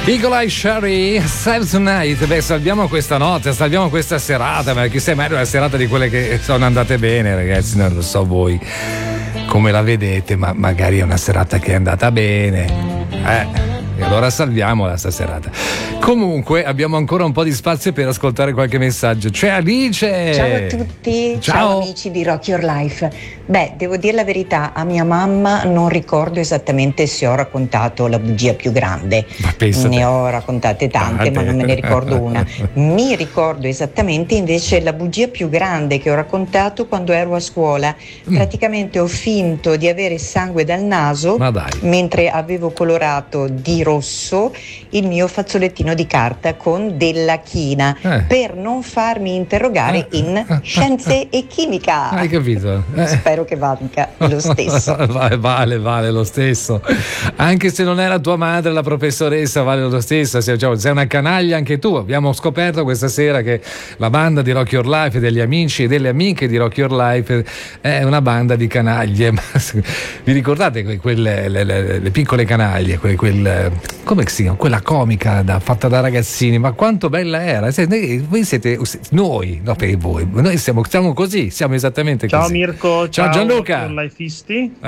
Eagle Eye Cherry, Save Tonight. Beh, salviamo questa notte, salviamo questa serata, ma chissà, mai una serata di quelle che sono andate bene, ragazzi, non lo so voi come la vedete, ma magari è una serata che è andata bene. E allora salviamola sta serata. Comunque abbiamo ancora un po' di spazio per ascoltare qualche messaggio. C'è Alice! Ciao a tutti, ciao amici di Rock Your Life. Beh, devo dire la verità, a mia mamma non ricordo esattamente se ho raccontato la bugia più grande. Ne ho raccontate tante, ma non me ne ricordo una. Mi ricordo esattamente invece la bugia più grande che ho raccontato quando ero a scuola. Praticamente ho finto di avere sangue dal naso mentre avevo colorato di rosso il mio fazzolettino di carta con della china per non farmi interrogare in scienze e chimica. Hai capito? Spero che valga lo stesso. Vale lo stesso. Anche se non era tua madre la professoressa, vale lo stesso. Sei una canaglia anche tu. Abbiamo scoperto questa sera che la banda di Rock Your Life, degli amici e delle amiche di Rock Your Life, è una banda di canaglie. Vi ricordate le piccole canaglie? Come si chiama? Quella comica fatta da ragazzini, ma quanto bella era! Voi siete noi, no, per voi, noi siamo così, siamo esattamente così. Ciao Mirko, ciao Gianluca. Lifeisti.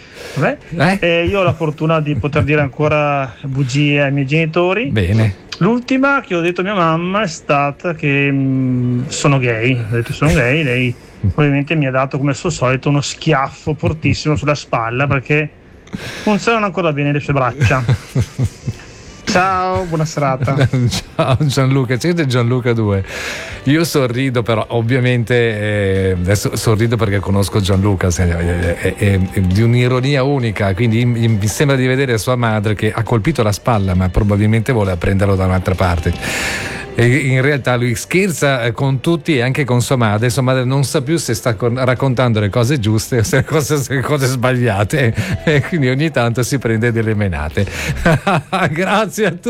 Io ho la fortuna di poter dire ancora bugie ai miei genitori. Bene. L'ultima che ho detto a mia mamma è stata che sono gay. Ho detto sono gay, lei ovviamente mi ha dato come al suo solito uno schiaffo fortissimo sulla spalla perché funzionano ancora bene le sue braccia. Ciao, buona serata. Ciao Gianluca, siete Gianluca 2. Io sorrido, però ovviamente adesso sorrido perché conosco Gianluca, è di un'ironia unica, quindi mi sembra di vedere sua madre che ha colpito la spalla, ma probabilmente vuole prenderlo da un'altra parte. E in realtà lui scherza con tutti e anche con sua madre non sa più se sta raccontando le cose giuste o se le cose sbagliate, e quindi ogni tanto si prende delle menate. Grazie a tutti.